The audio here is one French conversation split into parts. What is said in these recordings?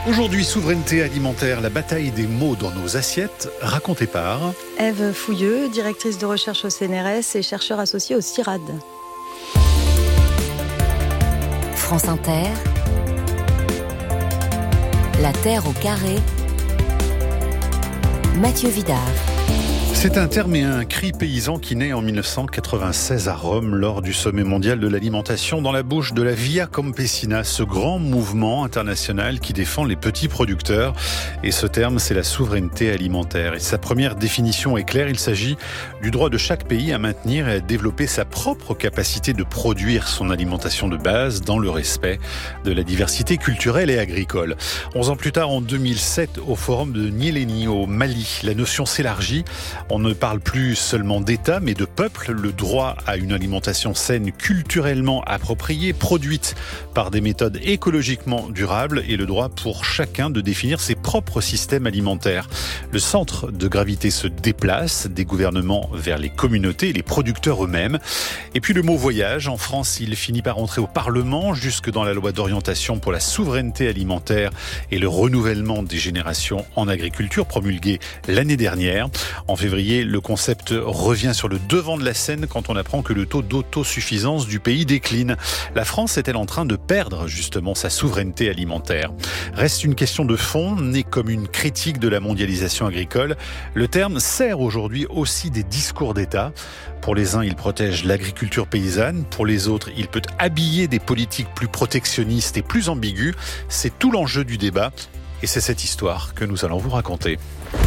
Aujourd'hui, souveraineté alimentaire, la bataille des mots dans nos assiettes, racontée par Ève Fouilleux, directrice de recherche au CNRS et chercheur associé au CIRAD. France Inter, La Terre au carré, Mathieu Vidard. C'est un terme et un cri paysan qui naît en 1996 à Rome lors du sommet mondial de l'alimentation dans la bouche de la Via Campesina, ce grand mouvement international qui défend les petits producteurs. Et ce terme, c'est la souveraineté alimentaire. Et sa première définition est claire, il s'agit du droit de chaque pays à maintenir et à développer sa propre capacité de produire son alimentation de base dans le respect de la diversité culturelle et agricole. 11 ans plus tard, en 2007, au forum de Nyéléni au Mali, la notion s'élargit. On ne parle plus seulement d'État, mais de peuple. Le droit à une alimentation saine, culturellement appropriée, produite par des méthodes écologiquement durables et le droit pour chacun de définir ses propres systèmes alimentaires. Le centre de gravité se déplace des gouvernements vers les communautés et les producteurs eux-mêmes. Et puis le mot voyage, en France, il finit par entrer au Parlement, jusque dans la loi d'orientation pour la souveraineté alimentaire et le renouvellement des générations en agriculture, promulguée l'année dernière. En février, le concept revient sur le devant de la scène quand on apprend que le taux d'autosuffisance du pays décline. La France est-elle en train de perdre justement sa souveraineté alimentaire ? Reste une question de fond, née comme une critique de la mondialisation agricole. Le terme sert aujourd'hui aussi des discours d'État. Pour les uns, il protège l'agriculture paysanne. Pour les autres, il peut habiller des politiques plus protectionnistes et plus ambiguës. C'est tout l'enjeu du débat. Et c'est cette histoire que nous allons vous raconter.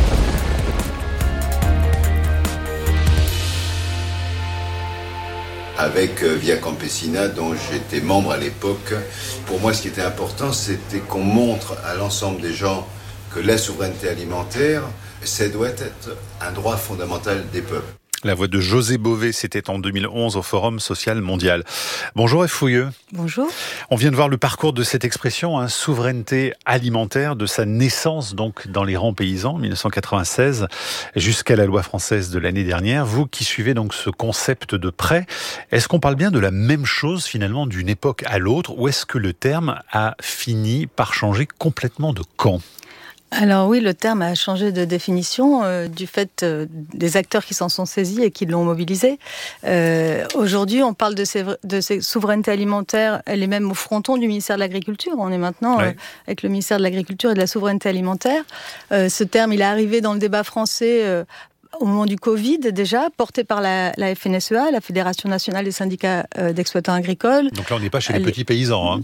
Avec Via Campesina, dont j'étais membre à l'époque. Pour moi, ce qui était important, c'était qu'on montre à l'ensemble des gens que la souveraineté alimentaire, ça doit être un droit fondamental des peuples. La voix de José Bové, c'était en 2011 au Forum social mondial. Bonjour Ève Fouilleux. Bonjour. On vient de voir le parcours de cette expression, souveraineté alimentaire, de sa naissance donc dans les rangs paysans, 1996, jusqu'à la loi française de l'année dernière. Vous qui suivez donc ce concept de près, est-ce qu'on parle bien de la même chose finalement d'une époque à l'autre, ou est-ce que le terme a fini par changer complètement de camp ? Alors oui, le terme a changé de définition du fait des acteurs qui s'en sont saisis et qui l'ont mobilisé. Aujourd'hui, on parle de ces souverainetés alimentaires, elle est même au fronton du ministère de l'Agriculture. On est maintenant avec le ministère de l'Agriculture et de la souveraineté alimentaire. Ce terme, il est arrivé dans le débat français au moment du Covid déjà, porté par la FNSEA, la Fédération nationale des syndicats d'exploitants agricoles. Donc là, on n'est pas chez les petits paysans.